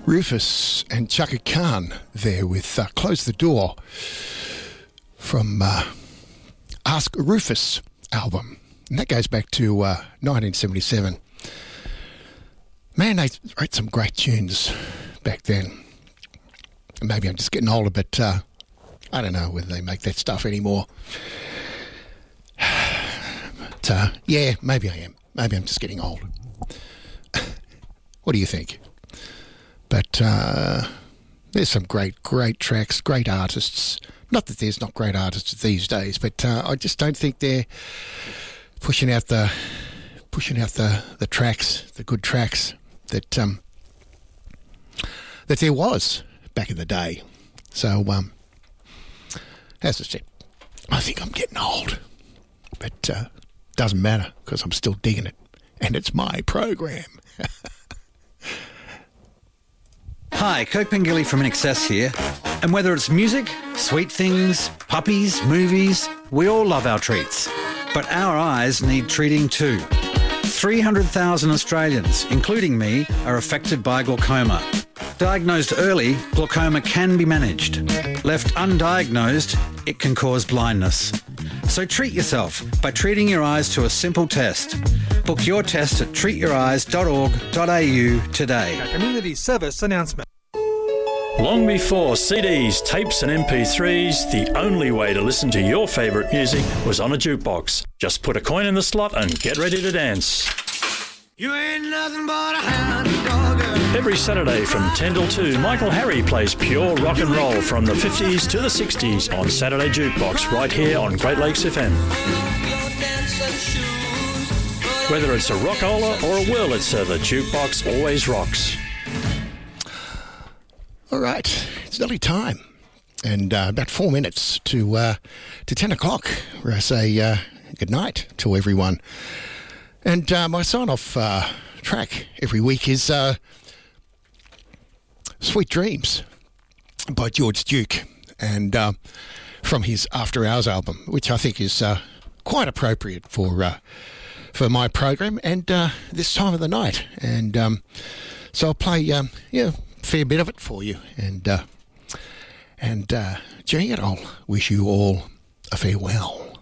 Rufus and Chaka Khan there with Close the Door from Ask Rufus album. And that goes back to 1977. Man, they wrote some great tunes back then. Maybe I'm just getting older, but I don't know whether they make that stuff anymore. But yeah, maybe I am. Maybe I'm just getting old. What do you think? But there's some great tracks, great artists. Not that there's not great artists these days, but I just don't think they're pushing out the tracks, the good tracks that there was back in the day. So as I said, I think I'm getting old, but doesn't matter because I'm still digging it, and it's my program. Hi, Kirk Pengilly from INXS here. And whether it's music, sweet things, puppies, movies, we all love our treats. But our eyes need treating too. 300,000 Australians, including me, are affected by glaucoma. Diagnosed early, glaucoma can be managed. Left undiagnosed, it can cause blindness. So treat yourself by treating your eyes to a simple test. Book your test at treatyoureyes.org.au today. A community service announcement. Long before CDs, tapes and MP3s, the only way to listen to your favourite music was on a jukebox. Just put a coin in the slot and get ready to dance. You ain't nothing but a hound dog. Every Saturday from 10 till 2, Michael Harry plays pure rock and roll from the 50s to the 60s on Saturday Jukebox right here on Great Lakes FM. Whether it's a rockola or a Wurlitzer, the jukebox always rocks. All right, it's nearly time, and about 4 minutes to 10 o'clock, where I say good night to everyone. And my sign-off track every week is Sweet Dreams by George Duke, and from his After Hours album, which I think is quite appropriate for my program and this time of the night. And so I'll play a fair bit of it for you, and during it I'll wish you all a farewell.